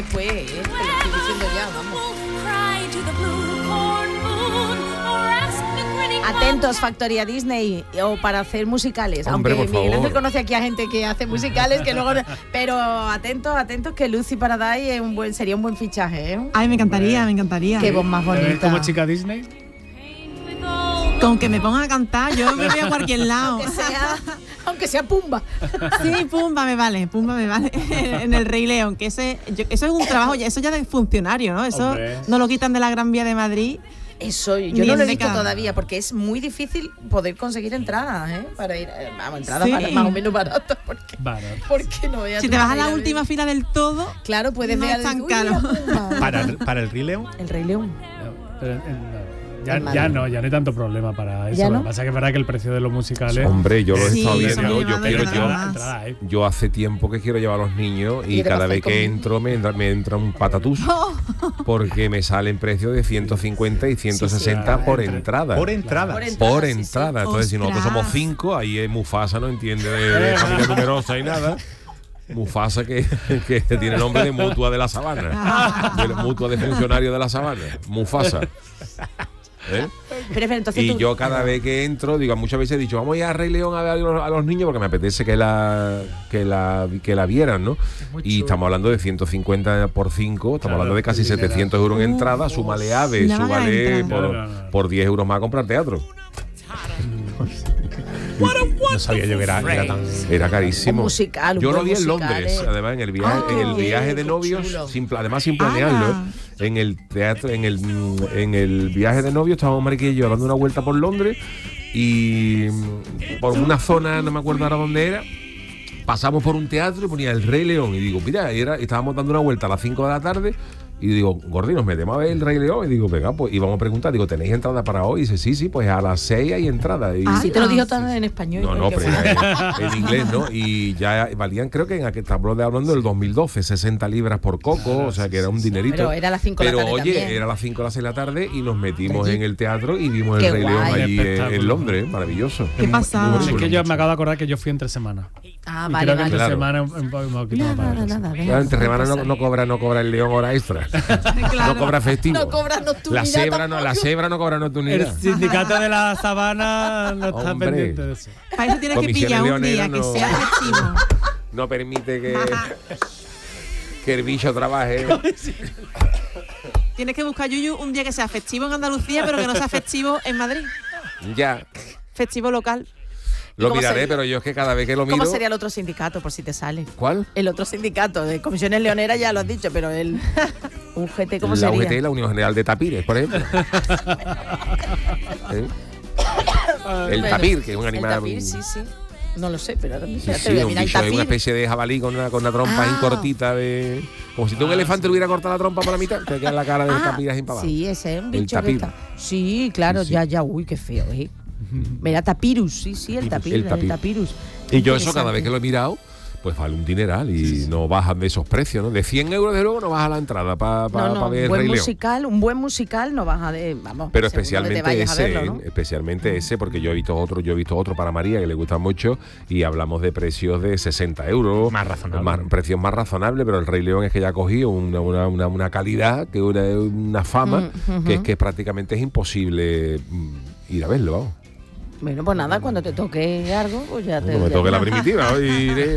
después, te lo estoy diciendo ya, vamos. Atentos, Factoría Disney, o para hacer musicales. Hombre, aunque por Miguel Ángel favor. conoce aquí a gente que hace musicales, que luego, pero atentos, que Lucy Paradise sería un buen fichaje, ¿eh? Ay, me encantaría. Qué voz más ¿Te ves bonita. como chica Disney? Con que me pongan a cantar, yo me voy a cualquier lado. Aunque sea Pumba. Sí, Pumba me vale. En el Rey León, que eso es un trabajo, eso ya de funcionario, ¿no? Eso Hombre. no lo quitan de la Gran Vía de Madrid. Eso, yo Ni no lo he en visto década. todavía, porque es muy difícil poder conseguir entradas, ¿eh? Para ir, entradas Sí. más o menos baratas, porque no veas Si tú te vas a para ir la ver. última fila del todo, Claro, puedes no ver es tan uy, caro. la Pumba. ¿Para el Rey León? El Rey León. No, pero ya En Madrid. ya no hay tanto problema para eso. ¿Ya no? Lo que pasa es que es verdad que el precio de los musicales. Hombre, yo lo he Sí, estado eso viendo, me yo va a quiero dar yo. más. Entrada, ¿eh? Yo hace tiempo que quiero llevar a los niños y ¿Quieres cada pasar vez que conmigo? entro me entra un patatús porque me salen precios de 150 y 160 Sí, por entre- entrada. Por entrada. Por sí, entrada. sí. Entonces, si nosotros ¡Ostras! somos 5, ahí Mufasa no entiende de familia numerosa y nada. Mufasa que tiene nombre de mutua de la sabana. De mutua de funcionario de la sabana. Mufasa. ¿Eh? Pero entonces Y tú, yo cada vez que entro, digo, muchas veces he dicho, vamos a ir a Rey León a ver a los niños porque me apetece que la vieran, ¿no? Y estamos hablando de 150 por 5, estamos hablando de casi 700 euros en entrada, súmale AVE, nada más la súmale entrada. por 10 euros más a comprar teatro. No sabía yo que era tan. Era carísimo. Un musical, un yo lo buen vi en musical, Londres, además en el viaje, Ah, en el qué viaje bien, de qué novios, chulo. además sin planearlo, ¡Hala! en el teatro, en el viaje de novios estábamos Mariquilla y yo dando una vuelta por Londres y por una zona, no me acuerdo ahora dónde era, pasamos por un teatro y ponía el Rey León y digo, mira, estábamos dando una vuelta a las 5 de la tarde. Y digo, Gordi, nos metemos a ver el Rey León. Y digo, venga, pues, y vamos a preguntar, digo, ¿tenéis entrada para hoy? Y dice, sí, pues a las 6 hay entrada. Y, sí te lo dijo todo en español. no, qué pero bueno. en inglés, ¿no? Y ya valían, creo que en aquel estamos hablando del 2012, 60 libras por coco, o sea que era un dinerito. Pero era a las 5 de la tarde Pero oye, también. era a las 5 o las 6 de la tarde y nos metimos Allí. en el teatro y vimos Qué el Rey León guay. allí Espectáculo. en Londres, maravilloso. qué pasada. Es que yo me acabo de acordar que yo fui entre semana. Ah, Y vale, creo que vale. entre Claro. semana un poquito más barato, sí. Nada. Claro, entre semanas no cobra el León hora extra. Claro. No cobra festivo. No cobra nocturnidad La cebra no cobra El nocturnidad. sindicato de la sabana no está Hombre. pendiente de eso. Para eso tienes que Comisiones pillar un día leoneras que sea festivo. No permite que el bicho trabaje. Tienes que buscar, Yuyu, un día que sea festivo en Andalucía, pero que no sea festivo en Madrid. Ya. Festivo local. Lo cómo miraré, sería? pero yo es que cada vez que lo miro. ¿Cómo sería el otro sindicato, por si te sale? ¿Cuál? El otro sindicato de comisiones leoneras ya lo has dicho, pero el UGT, ¿cómo La sería? UGT, la Unión General de Tapires, por ejemplo. ¿Eh? El Bueno, tapir, que es un el animal. tapir, sí. No lo sé, pero ahora Sí, mismo sí, te voy a un mirar el bicho, es una tapir. especie de jabalí con una trompa Ah. ahí cortita de. Como si tú un elefante le hubiera cortado la trompa por la mitad, te queda la cara del tapir así para abajo. Sí, ese es un El bicho que tapir. está. Sí, claro, Sí, sí. ya, uy, qué feo, ¿eh? Mira, tapirus, sí, el tapir, el tapir. tapirus. Y yo eso cada vez Interesante. que lo he mirado, pues vale un dineral y no bajan de esos precios, ¿no? De 100 euros de luego no baja la entrada para No, ver el Rey León. un buen musical no baja de, vamos. Pero según donde te especialmente vayas a ese, verlo, ¿no? especialmente ese, porque yo he visto otro para María que le gusta mucho y hablamos de precios de 60 euros. Más razonable. Precios más razonables, pero el Rey León es que ya ha cogido una calidad, que una fama, que prácticamente es imposible ir a verlo, vamos. Bueno, pues nada, cuando te toque algo, pues ya te. Cuando me ya- toque la primitiva, hoy iré.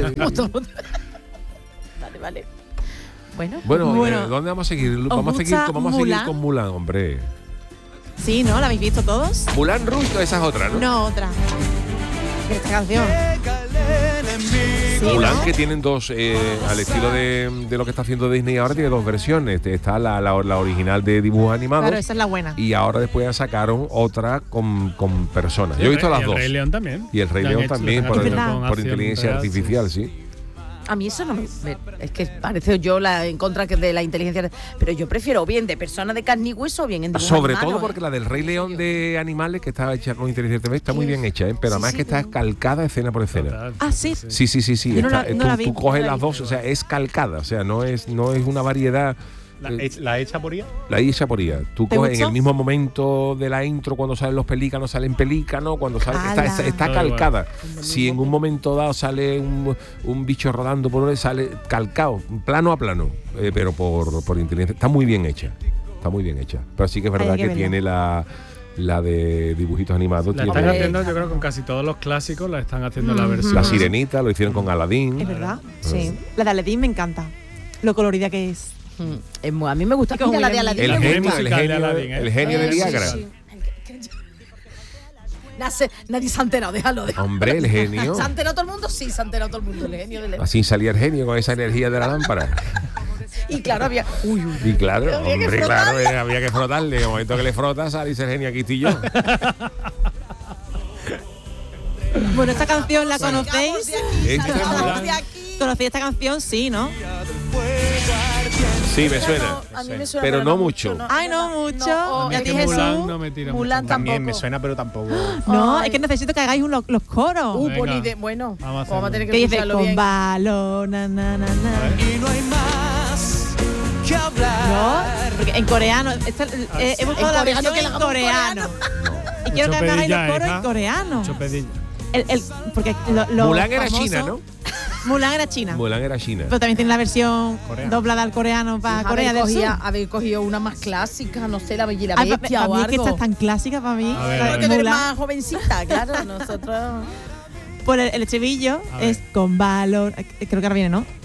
Vale. Bueno, Bueno, ¿dónde vamos a seguir? Vamos a seguir gusta con Mulan, hombre. Sí, ¿no? ¿La habéis visto todos? Mulan Rouge, esa es otra, ¿no? No, otra. Esta canción. Sí, Mulan, ¿no? que tienen dos, al estilo de lo que está haciendo Disney ahora, tiene dos versiones. Está la original de dibujos animados. Claro, esa es la buena. Y ahora después ya sacaron otra con personas. Yo he visto Y las el dos. Rey León también. Y el Rey Lo han León hecho, también, lo han por, hecho verdad. con por acción inteligencia real, artificial, sí. a mí eso no me. Es que parece yo en contra de la inteligencia. Pero yo prefiero o bien de persona de carne y hueso o bien en dibujos Sobre animados, todo porque la del Rey León de animales, que estaba hecha con inteligencia artificial, está muy bien hecha, ¿eh? Pero Sí, además sí, que está pero- calcada escena por escena. Total. Ah, sí. Sí. Yo no está- la- no la vi, tú coges no la las vi. dos, o sea, es calcada, o sea, no es una variedad La hecha por IA. La isla por IA. Tú ¿Te coges en gustó? el mismo momento de la intro, cuando salen los pelícanos, salen pelícanos, cuando sale, ¡Hala! está Todo igual. calcada. Si en un momento dado sale un bicho rodando por ahí, sale calcado, plano a plano, pero por inteligencia. Está muy bien hecha. Está muy bien hecha. Pero sí que es verdad Hay que que verla. tiene la de dibujitos animados. La tiene están haciendo, yo creo, con casi todos los clásicos, la están haciendo la versión. La Sirenita, lo hicieron con Aladdin. Es verdad. Sí. La de Aladdin me encanta. Lo colorida que es. A mí me gusta. Y con Mira, la de Will Aladdin El me genio gusta. musical de Aladdin, ¿eh? el genio de Sí, Viagra. sí. Nadie se ha enterado, déjalo. Hombre, el genio. ¿Se ha enterado todo el mundo? Sí, se ha enterado todo el mundo. El genio del... Así salía el genio con esa energía de la lámpara. Y claro, había... Y claro, Había que hombre, frotarle. claro, había que frotarle. En el momento que le frotas, sale ese genio aquí estoy yo. Bueno, esta canción la Salgamos conocéis. de aquí, Este salgamos Mulan. de aquí. ¿Conocéis esta canción? Sí, ¿no? Sí, me suena. A mí me suena, Pero no mucho. Ay, no mucho. No, A mí ¿Y a es ti, que Jesús? Mulan no me tira Mulan mucho. También tampoco. me suena, pero tampoco. No, Ay. es que necesito que hagáis los coros. Pues Venga. ni de... Bueno, Vamos a pues vamos a tener que que dice escucharlo con bien. balón, na, na, na, na. A ver. Y no hay más que hablar. No, porque en coreano. He buscado la coreano, versión que la en hagamos en coreano. Y quiero que Mucho me hagáis los pedilla, coros hija. en coreano. Mucho pedilla. Porque lo Mulan era famoso- china, ¿no? Mulan era china. Mulan era China. Pero también tiene la versión Coreano. doblada al coreano para Corea del Sur. Haber cogido una más clásica, no sé, la Bella y la Ay, Bestia para o mí es que algo. esta es tan clásica para mí. A ver, la a de Porque tú eres Mulan. más jovencita, claro, nosotros... Por el estribillo A ver. es con valor. Creo que ahora viene, ¿no?